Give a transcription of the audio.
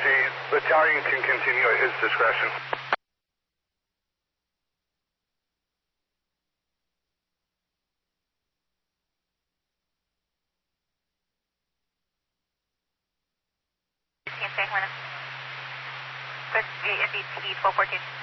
Battalion can continue at his discretion. Good, AMBT 1214.